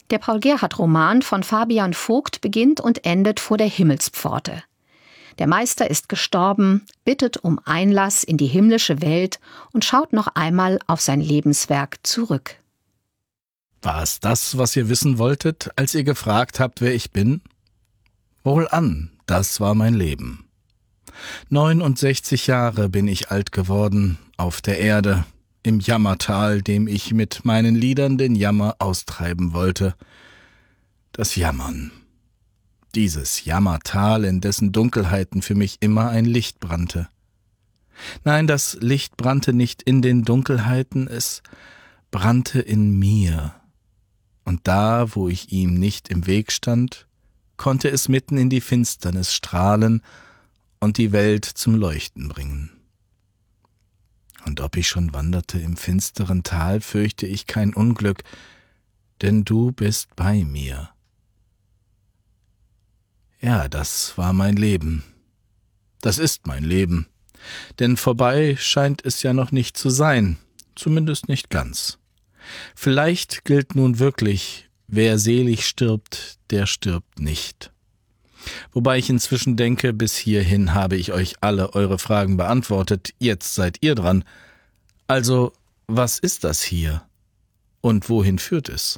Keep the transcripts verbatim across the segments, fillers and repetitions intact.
Der Paul-Gerhardt-Roman von Fabian Vogt beginnt und endet vor der Himmelspforte. Der Meister ist gestorben, bittet um Einlass in die himmlische Welt und schaut noch einmal auf sein Lebenswerk zurück. War es das, was ihr wissen wolltet, als ihr gefragt habt, wer ich bin? Wohlan, das war mein Leben. neunundsechzig Jahre bin ich alt geworden, auf der Erde, im Jammertal, dem ich mit meinen Liedern den Jammer austreiben wollte. Das Jammern. Dieses Jammertal, in dessen Dunkelheiten für mich immer ein Licht brannte. Nein, das Licht brannte nicht in den Dunkelheiten, es brannte in mir. Und da, wo ich ihm nicht im Weg stand, konnte es mitten in die Finsternis strahlen und die Welt zum Leuchten bringen. Und ob ich schon wanderte im finsteren Tal, fürchte ich kein Unglück, denn du bist bei mir. Ja, das war mein Leben. Das ist mein Leben. Denn vorbei scheint es ja noch nicht zu sein, zumindest nicht ganz. Vielleicht gilt nun wirklich, wer selig stirbt, der stirbt nicht. Wobei ich inzwischen denke, bis hierhin habe ich euch alle eure Fragen beantwortet, jetzt seid ihr dran. Also, was ist das hier? Und wohin führt es?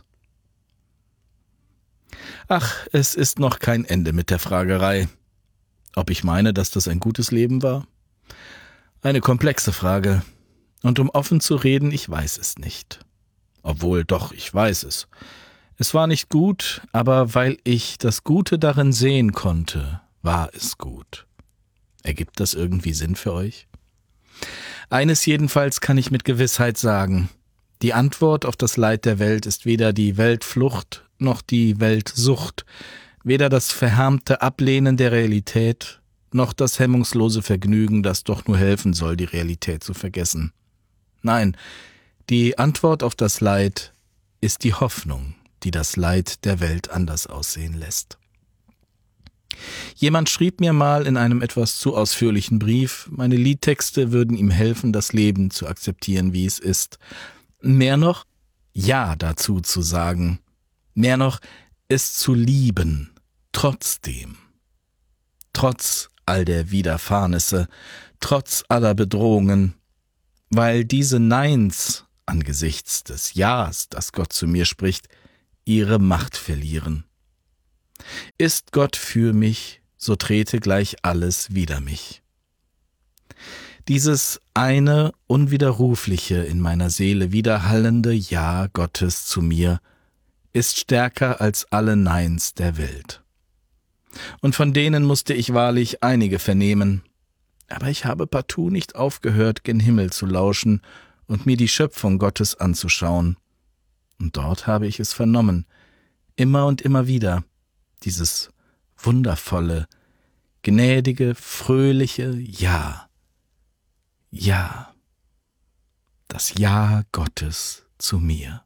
Ach, es ist noch kein Ende mit der Fragerei. Ob ich meine, dass das ein gutes Leben war? Eine komplexe Frage. Und um offen zu reden, ich weiß es nicht. Obwohl, doch, ich weiß es. Es war nicht gut, aber weil ich das Gute darin sehen konnte, war es gut. Ergibt das irgendwie Sinn für euch? Eines jedenfalls kann ich mit Gewissheit sagen. Die Antwort auf das Leid der Welt ist weder die Weltflucht noch die Weltsucht, weder das verhärmte Ablehnen der Realität, noch das hemmungslose Vergnügen, das doch nur helfen soll, die Realität zu vergessen. Nein, die Antwort auf das Leid ist die Hoffnung, die das Leid der Welt anders aussehen lässt. Jemand schrieb mir mal in einem etwas zu ausführlichen Brief, meine Liedtexte würden ihm helfen, das Leben zu akzeptieren, wie es ist. Mehr noch, Ja dazu zu sagen. Mehr noch, es zu lieben, trotzdem. Trotz all der Widerfahrnisse, trotz aller Bedrohungen, weil diese Neins angesichts des Ja's, das Gott zu mir spricht, ihre Macht verlieren. Ist Gott für mich, so trete gleich alles wider mich. Dieses eine unwiderrufliche, in meiner Seele widerhallende Ja Gottes zu mir ist stärker als alle Neins der Welt. Und von denen musste ich wahrlich einige vernehmen, aber ich habe partout nicht aufgehört, gen Himmel zu lauschen und mir die Schöpfung Gottes anzuschauen. Und dort habe ich es vernommen, immer und immer wieder, dieses wundervolle, gnädige, fröhliche Ja. Ja, das Ja Gottes zu mir.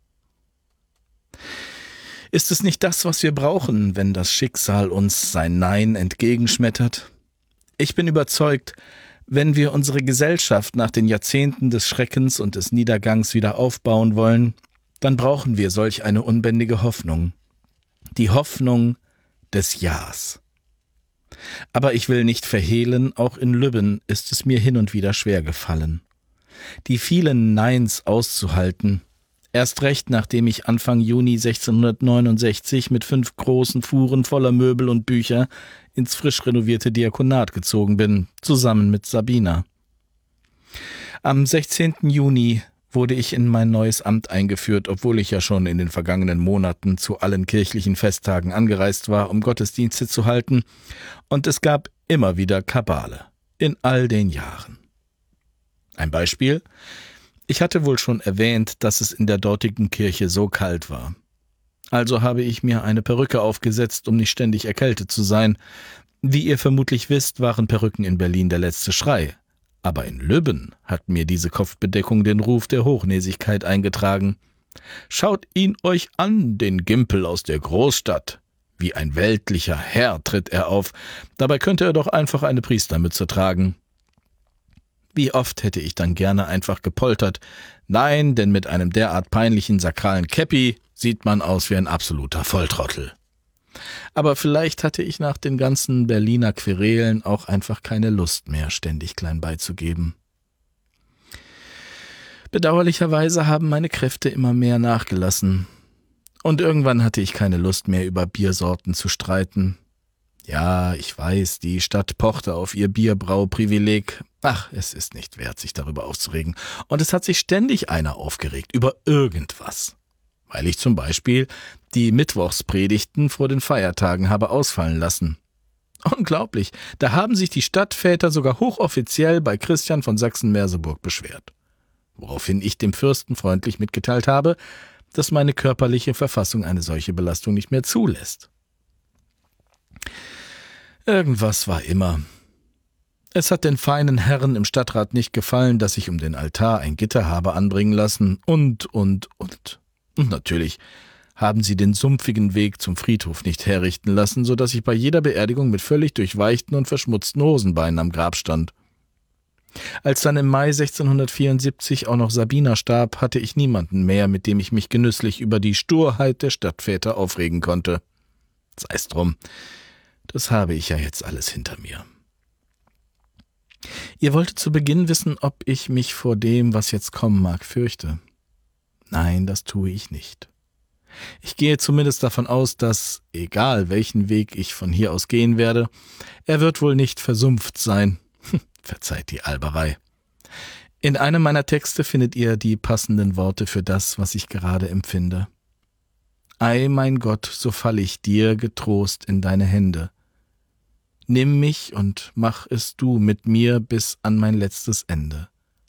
Ist es nicht das, was wir brauchen, wenn das Schicksal uns sein Nein entgegenschmettert? Ich bin überzeugt, wenn wir unsere Gesellschaft nach den Jahrzehnten des Schreckens und des Niedergangs wieder aufbauen wollen, dann brauchen wir solch eine unbändige Hoffnung. Die Hoffnung des Ja's. Aber ich will nicht verhehlen, auch in Lübben ist es mir hin und wieder schwer gefallen. Die vielen Neins auszuhalten, erst recht nachdem ich Anfang Juni sechzehnhundertneunundsechzig mit fünf großen Fuhren voller Möbel und Bücher ins frisch renovierte Diakonat gezogen bin, zusammen mit Sabina. Am sechzehnten Juni wurde ich in mein neues Amt eingeführt, obwohl ich ja schon in den vergangenen Monaten zu allen kirchlichen Festtagen angereist war, um Gottesdienste zu halten, und es gab immer wieder Kabale, in all den Jahren. Ein Beispiel: Ich hatte wohl schon erwähnt, dass es in der dortigen Kirche so kalt war. Also habe ich mir eine Perücke aufgesetzt, um nicht ständig erkältet zu sein. Wie ihr vermutlich wisst, waren Perücken in Berlin der letzte Schrei. Aber in Lübben hat mir diese Kopfbedeckung den Ruf der Hochnäsigkeit eingetragen. Schaut ihn euch an, den Gimpel aus der Großstadt. Wie ein weltlicher Herr tritt er auf. Dabei könnte er doch einfach eine Priestermütze tragen. Wie oft hätte ich dann gerne einfach gepoltert. Nein, denn mit einem derart peinlichen sakralen Käppi sieht man aus wie ein absoluter Volltrottel. Aber vielleicht hatte ich nach den ganzen Berliner Querelen auch einfach keine Lust mehr, ständig klein beizugeben. Bedauerlicherweise haben meine Kräfte immer mehr nachgelassen. Und irgendwann hatte ich keine Lust mehr, über Biersorten zu streiten. Ja, ich weiß, die Stadt pochte auf ihr Bierbrauprivileg. Ach, es ist nicht wert, sich darüber aufzuregen. Und es hat sich ständig einer aufgeregt über irgendwas. Weil ich zum Beispiel die Mittwochspredigten vor den Feiertagen habe ausfallen lassen. Unglaublich, da haben sich die Stadtväter sogar hochoffiziell bei Christian von Sachsen-Merseburg beschwert. Woraufhin ich dem Fürsten freundlich mitgeteilt habe, dass meine körperliche Verfassung eine solche Belastung nicht mehr zulässt. Irgendwas war immer. Es hat den feinen Herren im Stadtrat nicht gefallen, dass ich um den Altar ein Gitter habe anbringen lassen und, und, und. Und natürlich haben sie den sumpfigen Weg zum Friedhof nicht herrichten lassen, so dass ich bei jeder Beerdigung mit völlig durchweichten und verschmutzten Hosenbeinen am Grab stand. Als dann im Mai sechzehnhundertvierundsiebzig auch noch Sabina starb, hatte ich niemanden mehr, mit dem ich mich genüsslich über die Sturheit der Stadtväter aufregen konnte. Sei's drum, das habe ich ja jetzt alles hinter mir. Ihr wolltet zu Beginn wissen, ob ich mich vor dem, was jetzt kommen mag, fürchte. Nein, das tue ich nicht. Ich gehe zumindest davon aus, dass, egal welchen Weg ich von hier aus gehen werde, er wird wohl nicht versumpft sein. Verzeiht die Alberei. In einem meiner Texte findet ihr die passenden Worte für das, was ich gerade empfinde. Ei, mein Gott, so fall ich dir getrost in deine Hände. Nimm mich und mach es du mit mir bis an mein letztes Ende.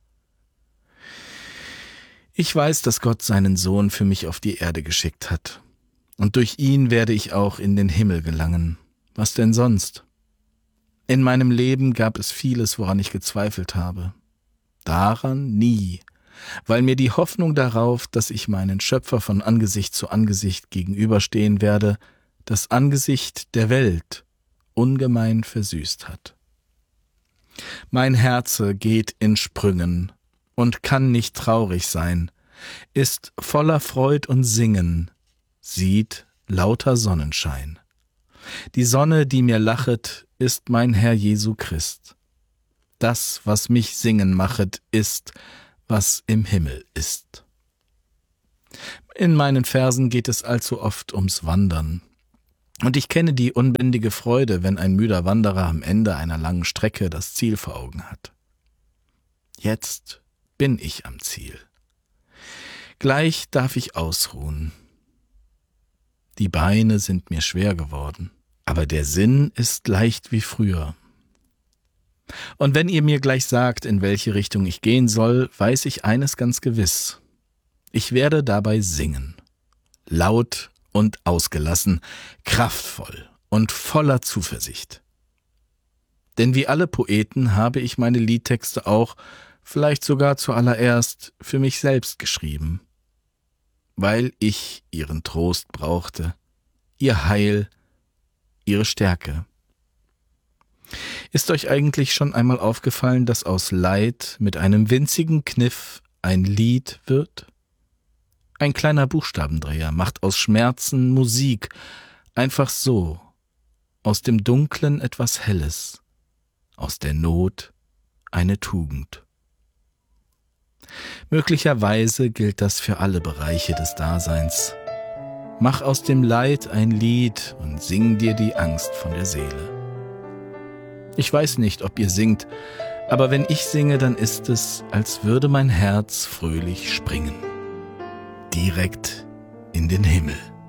Ich weiß, dass Gott seinen Sohn für mich auf die Erde geschickt hat. Und durch ihn werde ich auch in den Himmel gelangen. Was denn sonst? In meinem Leben gab es vieles, woran ich gezweifelt habe. Daran nie, weil mir die Hoffnung darauf, dass ich meinen Schöpfer von Angesicht zu Angesicht gegenüberstehen werde, das Angesicht der Welt ungemein versüßt hat. Mein Herze geht in Sprüngen und kann nicht traurig sein, ist voller Freud und Singen, sieht lauter Sonnenschein. Die Sonne, die mir lachet, ist mein Herr Jesu Christ. Das, was mich singen machet, ist, was im Himmel ist. In meinen Versen geht es allzu oft ums Wandern. Und ich kenne die unbändige Freude, wenn ein müder Wanderer am Ende einer langen Strecke das Ziel vor Augen hat. Jetzt bin ich am Ziel. Gleich darf ich ausruhen. Die Beine sind mir schwer geworden, aber der Sinn ist leicht wie früher. Und wenn ihr mir gleich sagt, in welche Richtung ich gehen soll, weiß ich eines ganz gewiss. Ich werde dabei singen. Laut und ausgelassen, kraftvoll und voller Zuversicht. Denn wie alle Poeten habe ich meine Liedtexte auch, vielleicht sogar zuallererst, für mich selbst geschrieben. Weil ich ihren Trost brauchte, ihr Heil, ihre Stärke. Ist euch eigentlich schon einmal aufgefallen, dass aus Leid mit einem winzigen Kniff ein Lied wird? Ein kleiner Buchstabendreher macht aus Schmerzen Musik, einfach so, aus dem Dunklen etwas Helles, aus der Not eine Tugend. Möglicherweise gilt das für alle Bereiche des Daseins. Mach aus dem Leid ein Lied und sing dir die Angst von der Seele. Ich weiß nicht, ob ihr singt, aber wenn ich singe, dann ist es, als würde mein Herz fröhlich springen. Direkt in den Himmel.